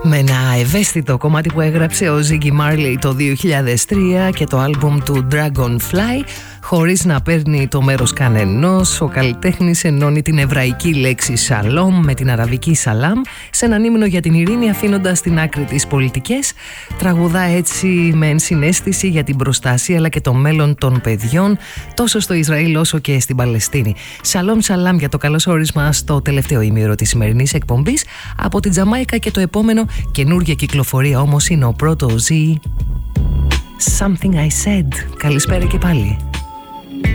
Με ένα ευαίσθητο κομμάτι που έγραψε ο Ziggy Marley το 2003 και το άλμπουμ του Dragonfly, χωρίς να παίρνει το μέρος κανενός, ο καλλιτέχνης ενώνει την εβραϊκή λέξη σαλόμ με την αραβική σαλάμ σε έναν ύμνο για την ειρήνη, αφήνοντας στην άκρη τις πολιτικές. Τραγουδά έτσι με ενσυναίσθηση για την προστασία αλλά και το μέλλον των παιδιών, τόσο στο Ισραήλ όσο και στην Παλαιστίνη. Σαλόμ σαλάμ για το καλώς όρισμα στο τελευταίο ημίωρο της σημερινής εκπομπής από την Τζαμάικα, και το επόμενο καινούργια κυκλοφορία όμως είναι ο πρώτο Z, Something I Said. Καλησπέρα και πάλι.